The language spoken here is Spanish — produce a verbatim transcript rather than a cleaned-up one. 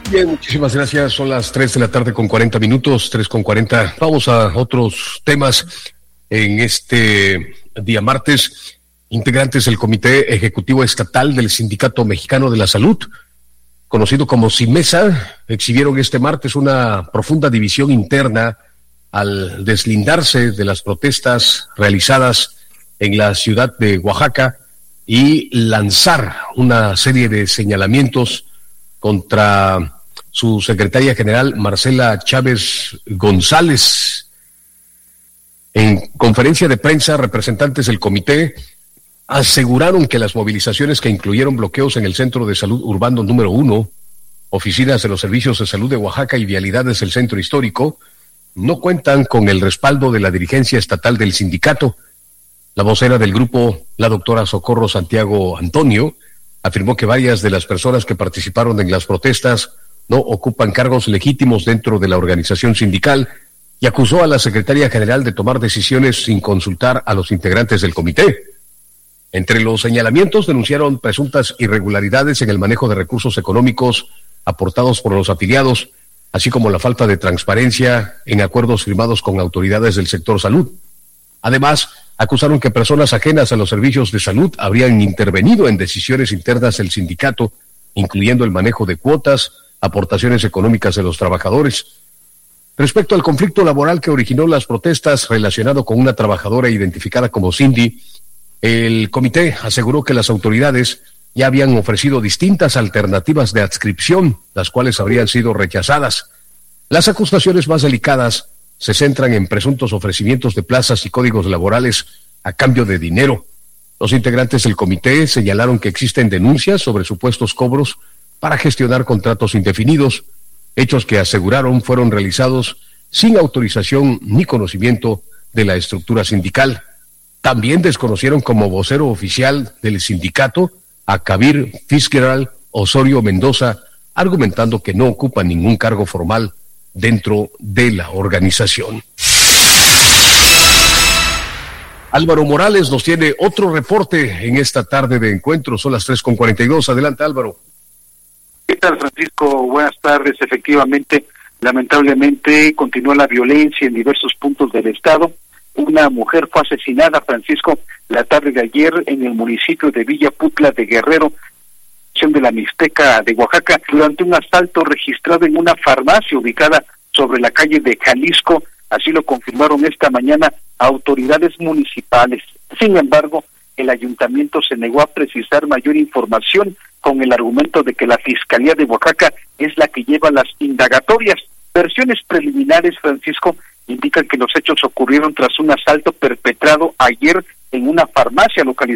Bien, muchísimas gracias. Son las tres de la tarde con cuarenta minutos, tres con cuarenta. Vamos a otros temas en este día martes. Integrantes del Comité Ejecutivo Estatal del Sindicato Mexicano de la Salud, conocido como SIMESA, exhibieron este martes una profunda división interna al deslindarse de las protestas realizadas en la ciudad de Oaxaca y lanzar una serie de señalamientos contra su secretaria general, Marcela Chávez González. En conferencia de prensa, representantes del comité aseguraron que las movilizaciones que incluyeron bloqueos en el Centro de Salud Urbano número uno, oficinas de los servicios de salud de Oaxaca y vialidades del Centro Histórico, no cuentan con el respaldo de la dirigencia estatal del sindicato. La vocera del grupo, la doctora Socorro Santiago Antonio, afirmó que varias de las personas que participaron en las protestas no ocupan cargos legítimos dentro de la organización sindical y acusó a la secretaria general de tomar decisiones sin consultar a los integrantes del comité. Entre los señalamientos denunciaron presuntas irregularidades en el manejo de recursos económicos aportados por los afiliados, así como la falta de transparencia en acuerdos firmados con autoridades del sector salud. Además, acusaron que personas ajenas a los servicios de salud habrían intervenido en decisiones internas del sindicato, incluyendo el manejo de cuotas, aportaciones económicas de los trabajadores. Respecto al conflicto laboral que originó las protestas relacionado con una trabajadora identificada como Cindy, el comité aseguró que las autoridades ya habían ofrecido distintas alternativas de adscripción, las cuales habrían sido rechazadas. Las acusaciones más delicadas se centran en presuntos ofrecimientos de plazas y códigos laborales a cambio de dinero. Los integrantes del comité señalaron que existen denuncias sobre supuestos cobros para gestionar contratos indefinidos, hechos que aseguraron fueron realizados sin autorización ni conocimiento de la estructura sindical. También desconocieron como vocero oficial del sindicato a Kabir Fitzgerald Osorio Mendoza, argumentando que no ocupa ningún cargo formal dentro de la organización. Álvaro Morales nos tiene otro reporte en esta tarde de encuentro. Son las tres con cuarenta y dos. Adelante, Álvaro. ¿Qué tal, Francisco? Buenas tardes. Efectivamente, lamentablemente continúa la violencia en diversos puntos del estado. Una mujer fue asesinada, Francisco, la tarde de ayer en el municipio de Villaputla de Guerrero, de la Mixteca de Oaxaca, durante un asalto registrado en una farmacia ubicada sobre la calle de Jalisco. Así lo confirmaron esta mañana autoridades municipales. Sin embargo, el ayuntamiento se negó a precisar mayor información con el argumento de que la Fiscalía de Oaxaca es la que lleva las indagatorias. Versiones preliminares, Francisco, indican que los hechos ocurrieron tras un asalto perpetrado ayer en una farmacia localizada